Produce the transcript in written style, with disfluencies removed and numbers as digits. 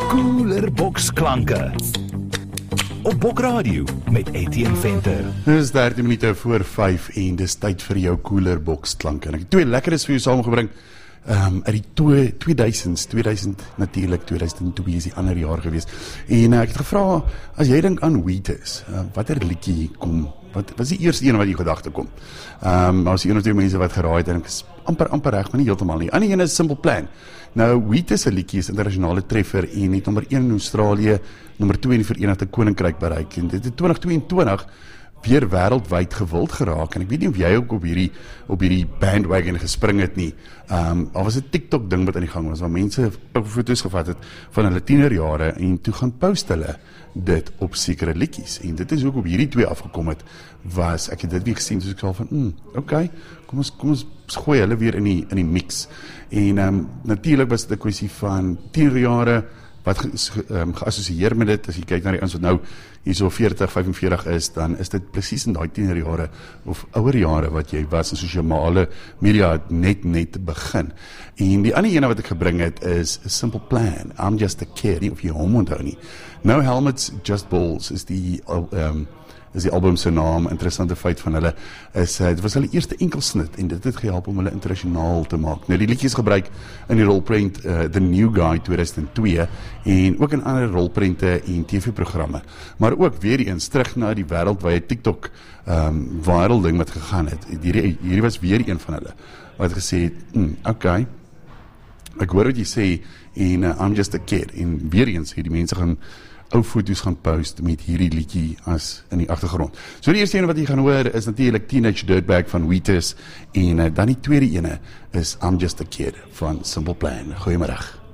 Cooler Boksklanke op Bok Radio met Etienne Venter. Dit is 13 minute voor 5 en dis tyd vir jou Cooler Boksklanke. En ek het twee lekkeres vir jou saamgebring. Uit die 2000 natuurlijk, 2002 is die ander jaar gewees. En ek het gevra, as jy dink aan Wheatus, wat liedjie kom, wat is die eerste een wat jy gedagte kom? Maar was die een of twee mense wat geraai het, en ek is amper reg, maar nie heeltemal nie. Ander een is Simple Plan. Nou, Wheatus se liedjie is internasionale treffer en het nommer 1 in Australië, nommer 2 in die Verenigde Koninkryk bereik. En dit het 2022 weer wêreldwyd gewild geraak, en ek weet nie of jy ook op hierdie bandwagon gespring het nie. Al was 'n TikTok ding wat aan die gang was, waar mense foto's gevat het van hulle tienerjare, en toe gaan post hulle dit op sekere liedjies, en dit is ook op hierdie twee afgekom het, ek het dit weer gesien, dus ek sal van, okay, kom ons gooi hulle weer in die mix, en natuurlijk was dit 'n kwessie van tienerjare, wat geassosieer met dit, as jy kyk na die ons wat nou hier so 40, 45 is, dan is dit presies in die tienerjare of ouer jare wat jy was, en sosiale media het net begin. En die ander ene wat ek gebring het is A Simple Plan, I'm Just a Kid, nie of jy hom onthou nie. No Helmets, Just Balls is die album se naam. Interessante feit van hulle is, dit was hulle eerste enkelsnit, en dit het gehelp om hulle internasionaal te maak. Nou, die liedjies gebruik in die rolprent The New Guy 2002, en ook in ander rolprente en TV-programme. Maar ook weer eens terug na die wêreldwye TikTok viral ding wat gegaan het. Hierdie was weer een van hulle, wat gesê het, okay, ek hoor wat jy sê, en I'm Just a Kid, en weer eens het die mense gaan ou foto's gaan post met hierdie liedjie as in die agtergrond. So die eerste ene wat jy gaan hoor is natuurlik Teenage Dirtbag van Wheatus, en dan die tweede ene is I'm Just a Kid van Simple Plan. Goeiemiddag.